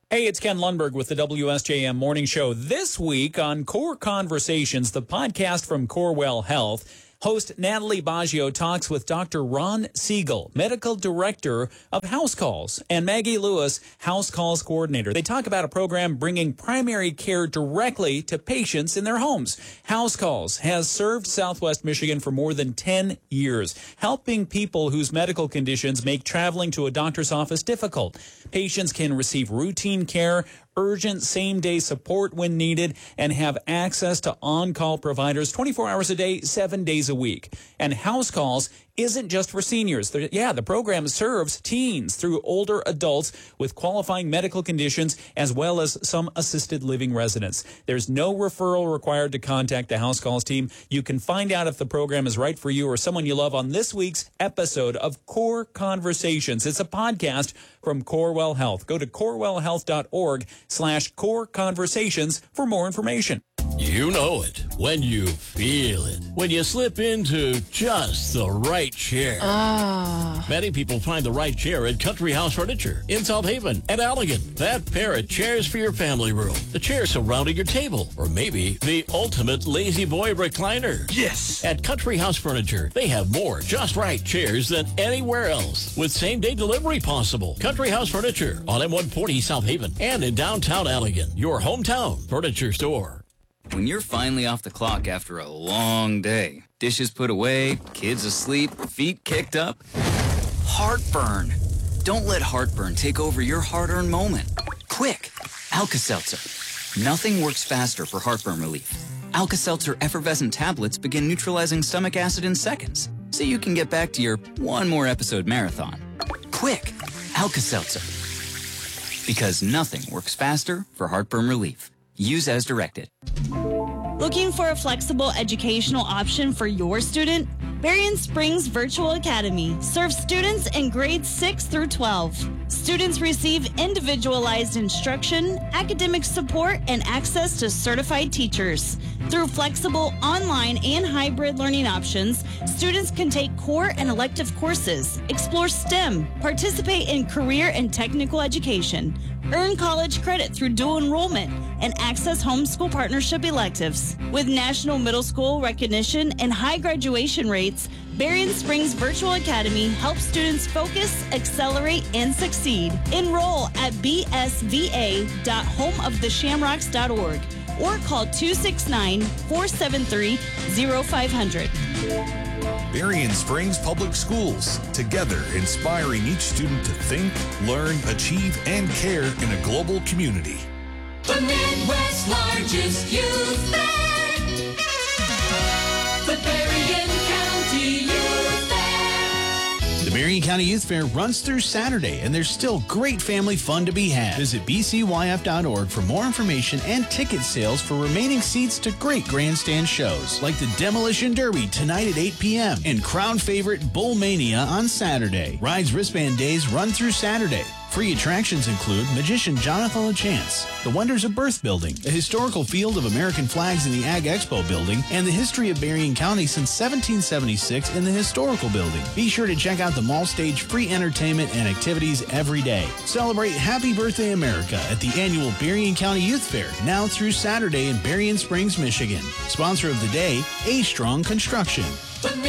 Hey, it's Ken Lundberg with the WSJM Morning Show. This week on Core Conversations, the podcast from Corewell Health, host Natalie Baggio talks with Dr. Ron Siegel, Medical Director of House Calls, and Maggie Lewis, House Calls Coordinator. They talk about a program bringing primary care directly to patients in their homes. House Calls has served Southwest Michigan for more than 10 years, helping people whose medical conditions make traveling to a doctor's office difficult. Patients can receive routine care, urgent same-day support when needed, and have access to on-call providers 24 hours a day, 7 days a week. And House Calls isn't just for seniors. The program serves teens through older adults with qualifying medical conditions, as well as some assisted living residents. There's no referral required to contact the House Calls team. You can find out if the program is right for you or someone you love on this week's episode of Core Conversations. It's a podcast from Corewell Health. Go to corewellhealth.org/Core Conversations for more information. You know it when you feel it. When you slip into just the right chair. Many people find the right chair at Country House Furniture in South Haven and Allegan. That pair of chairs for your family room. The chair surrounding your table. Or maybe the ultimate lazy boy recliner. Yes! At Country House Furniture, they have more just right chairs than anywhere else. With same-day delivery possible. Country House Furniture on M140 South Haven and in downtown Allegan. Your hometown furniture store. When you're finally off the clock after a long day, dishes put away, kids asleep, feet kicked up, heartburn. Don't let heartburn take over your hard-earned moment. Quick, Alka-Seltzer. Nothing works faster for heartburn relief. Alka-Seltzer effervescent tablets begin neutralizing stomach acid in seconds, so you can get back to your one more episode marathon. Quick, Alka-Seltzer. Because nothing works faster for heartburn relief. Use as directed. Looking for a flexible educational option for your student? Berrien Springs Virtual Academy serves students in grades 6 through 12. Students receive individualized instruction, academic support, and access to certified teachers. Through flexible online and hybrid learning options, students can take core and elective courses, explore STEM, participate in career and technical education, earn college credit through dual enrollment, and access homeschool partnership electives. With national middle school recognition and high graduation rates, Berrien Springs Virtual Academy helps students focus, accelerate, and succeed. Enroll at bsva.homeoftheshamrocks.org or call 269-473-0500. Berrien Springs Public Schools, together inspiring each student to think, learn, achieve, and care in a global community. The Midwest's largest youth fair, the Berrien County Youth Fair. The Berrien County Youth Fair runs through Saturday, and there's still great family fun to be had. Visit bcyf.org for more information and ticket sales for remaining seats to great grandstand shows, like the Demolition Derby tonight at 8 p.m. and crowd favorite Bull Mania on Saturday. Rides Wristband Days run through Saturday. Free attractions include Magician Jonathan LaChance, the Wonders of Birth Building, the historical field of American flags in the Ag Expo building, and the history of Berrien County since 1776 in the historical building. Be sure to check out the mall stage free entertainment and activities every day. Celebrate Happy Birthday America at the annual Berrien County Youth Fair, now through Saturday in Berrien Springs, Michigan. Sponsor of the day, A Strong Construction.